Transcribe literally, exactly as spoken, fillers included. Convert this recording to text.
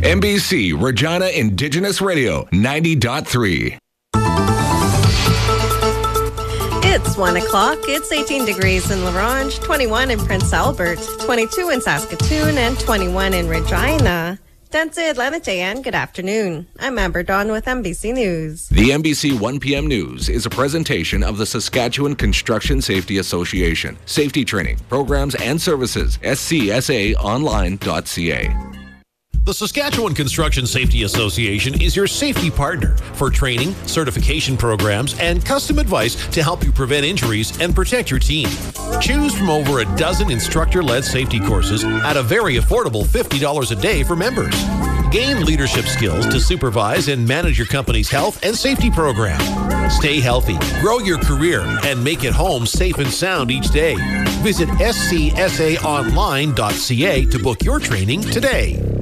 N B C Regina Indigenous Radio ninety point three. It's one o'clock. It's eighteen degrees in La Ronge, twenty-one in Prince Albert, twenty-two in Saskatoon, and twenty-one in Regina. That's it, and good afternoon. I'm Amber Dawn with N B C News. The N B C one p.m. News is a presentation of the Saskatchewan Construction Safety Association. Safety training, programs, and services. S C S A online dot c a. The Saskatchewan Construction Safety Association is your safety partner for training, certification programs, and custom advice to help you prevent injuries and protect your team. Choose from over a dozen instructor-led safety courses at a very affordable fifty dollars a day for members. Gain leadership skills to supervise and manage your company's health and safety program. Stay healthy, grow your career, and make it home safe and sound each day. Visit S C S A online dot c a to book your training today.